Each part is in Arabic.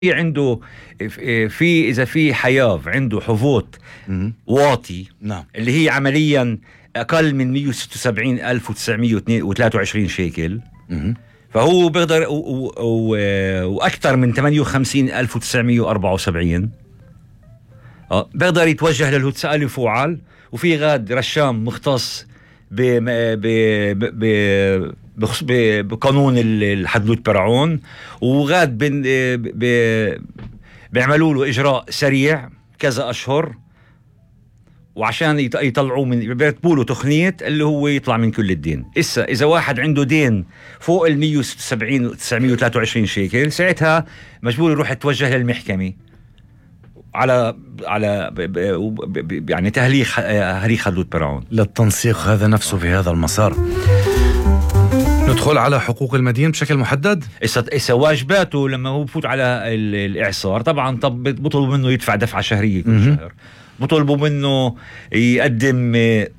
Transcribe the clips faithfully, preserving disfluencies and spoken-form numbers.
في عنده في اذا في حياض عنده حبوط واطي، نعم، اللي هي عمليا اقل من مية وستة وسبعين ألف وتسعمية وثلاثة وعشرين شيكل، مم. فهو بيقدر و... و... و... واكثر من ثمانية وخمسين ألف وتسعمية وأربعة وسبعين اه بيقدر يتوجه للهوتسالي فوعل. وفي غاد رشام مختص ب... ب... ب... ب... بخص... ب... بقانون الحدود برعون، وغاد بن... ب... بيعملوا له اجراء سريع كذا اشهر، وعشان يطلعوه من بيرتبوا له تقنيه اللي هو يطلع من كل الدين. إسا اذا واحد عنده دين فوق ال مية وستة وسبعين تسعمية وثلاثة وعشرين شيكل، ساعتها مجبور يروح يتوجه للمحكمه على على ب ب ب يعني تهليخ هريخ حدود برعون للتنسيق هذا نفسه في هذا المسار. ندخل على حقوق المدين بشكل محدد. إسا إسا واجباته لما هو بفوت على الإعصار، طبعا طب بطلبوا منه يدفع دفعة شهرية كل شهر، بطلبوا منه يقدم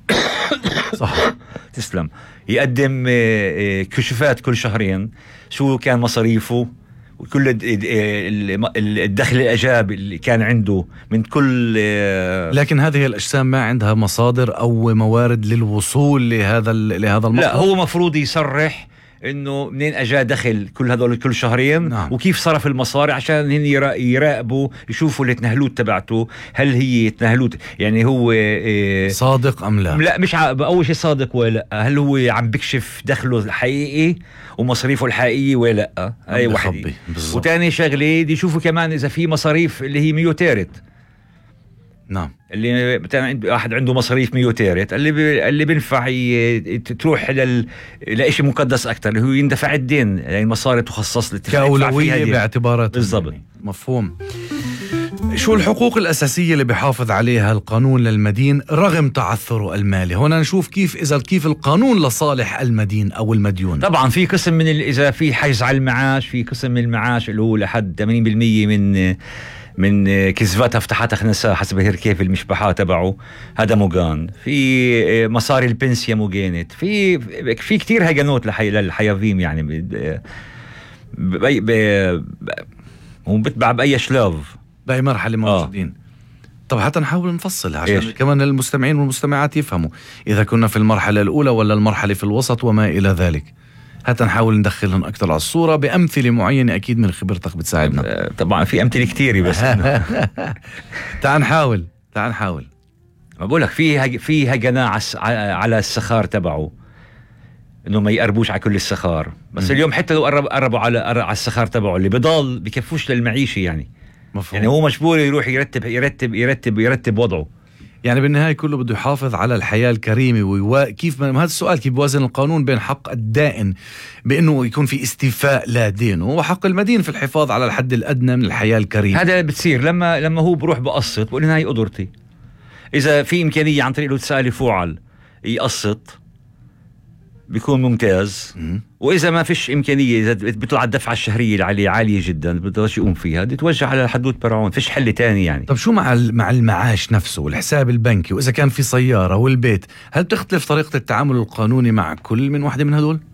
صح تسلم يقدم كشوفات كل شهرين شو كان مصاريفه وكل الدخل الأجاب اللي كان عنده من كل. لكن هذه الأجسام ما عندها مصادر أو موارد للوصول لهذا لهذا المصدر. لا، هو مفروض يصرح انه منين اجى دخل كل هذول كل شهرين، نعم. وكيف صرف المصاري عشان هن يراقبوا يشوفوا التنهلوت تبعته، هل هي تنهلوت يعني هو إيه صادق ام لا. لا مش اول شيء صادق ولا لا، هل هو عم بكشف دخله الحقيقي ومصاريفه الحقيقيه ولا لا. هاي وحده. وتاني شغله دي يشوفوا كمان اذا في مصاريف اللي هي ميوتيرت. نعم، اللي مثلا واحد عنده مصاريف ميوتيرت اللي بي اللي بينفع تروح لل لشيء مقدس اكثر، اللي هو يندفع الدين، يعني مصاري تخصص كأولوية باعتبارات. بالضبط. مفهوم. شو الحقوق الأساسية اللي بيحافظ عليها القانون للمدين رغم تعثره المالي؟ هنا نشوف كيف إذا كيف القانون لصالح المدين أو المديون. طبعا في قسم من إذا في حيز على المعاش، في قسم من المعاش اللي هو لحد ثمانين بالمية من من كسباتها فتحاتها خنساء حسب هيركيف المشبحة تبعه، هذا مجان. في مصاري البنسيا مجانت. في في كتير هجنوت لحي للحياويم، يعني ب ب هم بتبع بأي شلاف بأي مرحلة موجودين. آه. طب حتى نحاول نفصل عشان إيش؟ كمان المستمعين والمستمعات يفهموا إذا كنا في المرحلة الأولى ولا المرحلة في الوسط وما إلى ذلك. حتى نحاول ندخلهم أكثر على الصورة بأمثلة معينة، أكيد من خبرتك بتساعدنا. طبعا في أمثلة كتيرة بس تعال نحاول تعال نحاول ما بقولك في في هجناء على السخار تبعه، إنه ما يقربوش على كل السخار. بس م. اليوم حتى لو قرب قربوا على على السخار تبعه اللي بضل بكفوش للمعيشة، يعني مفهوم. يعني هو مجبور يروح يرتب يرتب يرتب يرتب وضعه. يعني بالنهاية كله بده يحافظ على الحياة الكريمة. وكيف هذا السؤال كيف بوازن القانون بين حق الدائن بأنه يكون في استيفاء لا دينه وحق المدين في الحفاظ على الحد الأدنى من الحياة الكريمة. هذا بتصير لما لما هو بروح بقسط بقول هاي قدرتي. إذا في إمكانية عن طريق الهوتسالي فوعل يقسط بيكون ممتاز. م- وإذا ما فيش إمكانية، إذا بيطلع الدفعة الشهرية اللي عليه عالية جدا بيقدرش يقوم فيها، يتوجه على حدود برعون، فيش حل تاني يعني. طب شو مع مع المعاش نفسه والحساب البنكي، وإذا كان في سيارة والبيت، هل بتختلف طريقة التعامل القانوني مع كل من واحدة من هدول؟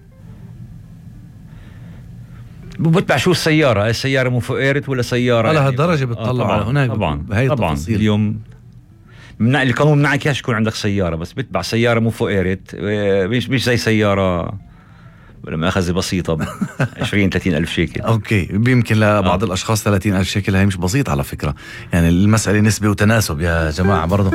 بتبع شو السيارة، السيارة مو فقيرت ولا سيارة على يعني هالدرجة بتطلع على هناك. طبعا طبعا اليوم من القانون منعك يكون عندك سيارة، بس بتبع سيارة مو فقيرت، مش مش زي سيارة لما أخذ بسيطة عشرين ثلاثين ألف شيكل. أوكي، بيمكن لبعض آه. الأشخاص ثلاثين ألف شيكل هي مش بسيط على فكرة، يعني المسألة نسبة وتناسب يا جماعة برضو.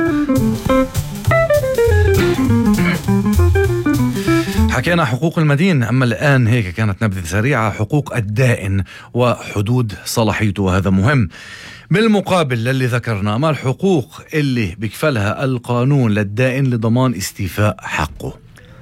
حكينا حقوق المدين، أما الآن هيك كانت نبذة سريعة حقوق الدائن وحدود صلاحيته، وهذا مهم. بالمقابل للي ذكرناه، ما الحقوق اللي بيكفلها القانون للدائن لضمان استيفاء حقه؟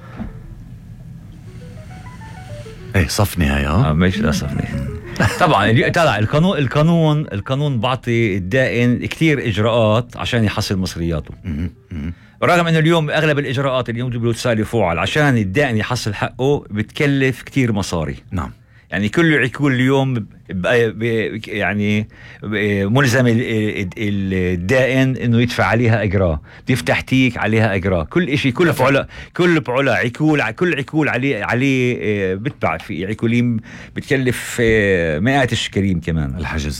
ايه صفني هاي. اه مش لا صفني طبعا. طلع القانون القانون القانون بعطي الدائن كتير اجراءات عشان يحصل مصرياته، رغم انه اليوم اغلب الاجراءات اليوم بالهوتسالي فوعل عشان الدائن يحصل حقه بتكلف كتير مصاري. نعم. يعني كل عكول اليوم ب- ب- يعني ب- ملزم ال- ال- الدائن انه يدفع عليها اجراء، يفتح تيك عليها اجراء، كل شيء، كل فعلاء كل فعلاء عكول ع- كل عكول عليه عليه آه، بدفع. في عكولين بتكلف آه، مئات الشكريم كمان. الحجز